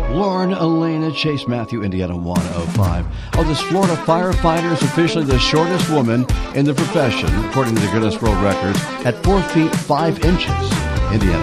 Lauren Elena Chase Matthew, Indiana 105. Oh, this Florida firefighter is officially the shortest woman in the profession, according to the Guinness World Records, at 4 feet 5 inches. Indiana